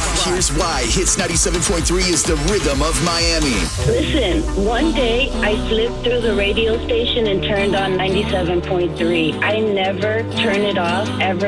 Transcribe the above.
Here's why Hits 97.3 is the rhythm of Miami. Listen, one day I flipped through the radio station and turned on 97.3. I never turn it off ever